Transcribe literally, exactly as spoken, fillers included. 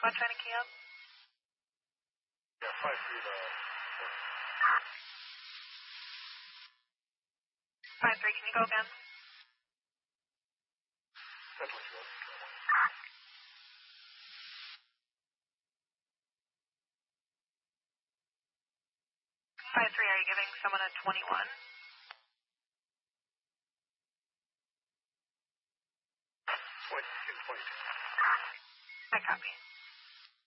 Squad trying to key up? Yeah, five three to five three, can you go again? That's what you want. five three, are you giving someone a twenty-one? twenty-two, twenty-two. I copy.